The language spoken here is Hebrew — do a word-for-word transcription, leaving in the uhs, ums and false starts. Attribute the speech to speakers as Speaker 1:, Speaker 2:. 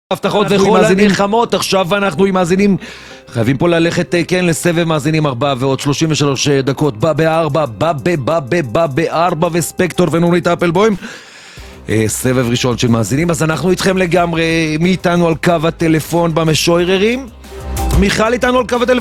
Speaker 1: הבטחות וכל המלחמות, עכשיו אנחנו עם מאזינים חייבים פה ללכת, כן, לסבב מאזינים ארבע ועוד שלושים ושלוש דקות. בא בארבע, בא בא בא בא בארבע וספקטור ונורית אפלבוים, סבב ראשון של מאזינים. אז אנחנו איתכם לגמרי. מי איתנו על קו הטלפון במשוררים? מיכל איתנו על קו הטלפון.